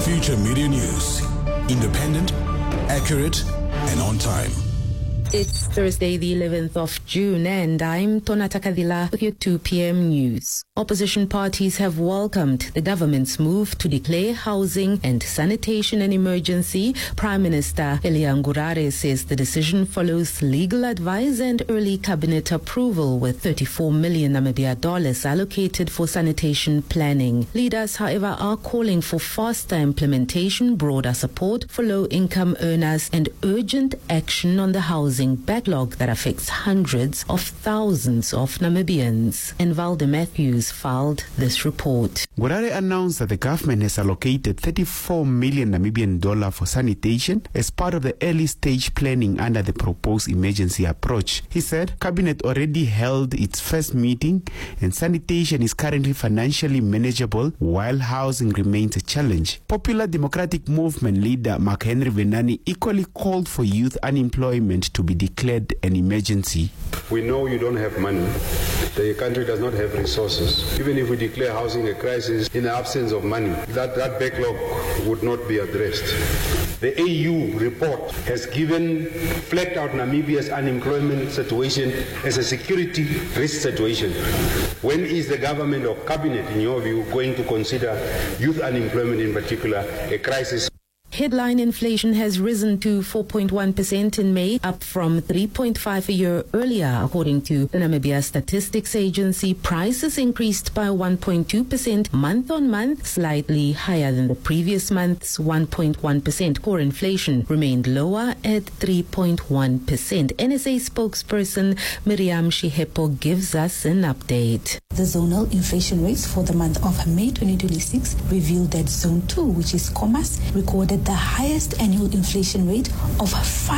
Future Media News. Independent, accurate, and on time. It's Thursday, the 11th of June, and I'm Tonata Kadila with your 2 p.m. news. Opposition parties have welcomed the government's move to declare housing and sanitation an emergency. Prime Minister Elia Ngurare says the decision follows legal advice and early cabinet approval, with 34 million Namibia dollars allocated for sanitation planning. Leaders, however, are calling for faster implementation, broader support for low-income earners, and urgent action on the housing backlog that affects hundreds of thousands of Namibians. And Valde Matthews filed this report. Ngurare announced that the government has allocated 34 million Namibian dollar for sanitation as part of the early stage planning under the proposed emergency approach. He said cabinet already held its first meeting and sanitation is currently financially manageable while housing remains a challenge. Popular Democratic Movement leader Mark Henry Venani equally called for youth unemployment to be declared an emergency. We know you don't have money. The country does not have resources. Even if we declare housing a crisis in the absence of money, that backlog would not be addressed. The AU report has given flagged out Namibia's unemployment situation as a security risk situation. When is the government or cabinet, in your view, going to consider youth unemployment in particular a crisis? Headline inflation has risen to 4.1% in May, up from 3.5% a year earlier. According to the Namibia Statistics Agency, prices increased by 1.2% month on month, slightly higher than the previous month's 1.1%. Core inflation remained lower at 3.1%. NSA spokesperson Miriam Shihepo gives us an update. The zonal inflation rates for the month of May 2026 revealed that Zone 2, which is Khomas, recorded the highest annual inflation rate of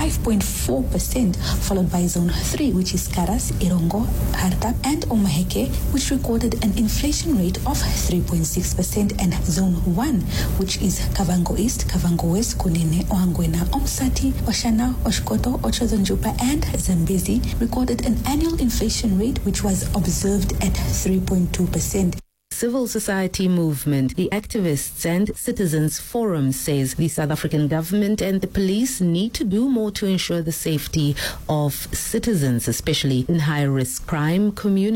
5.4%, followed by Zone 3, which is Karas, Irongo, Hardap, and Omaheke, which recorded an inflation rate of 3.6%, and Zone 1, which is Kavango East, Kavango West, Kunene, Ohangwena, Omsati, Oshana, Oshkoto, Ochozonjupa, and Zambezi, recorded an annual inflation rate which was observed at 3.2%. Civil society movement, the Activists and Citizens Forum, says the South African government and the police need to do more to ensure the safety of citizens, especially in high-risk crime communities.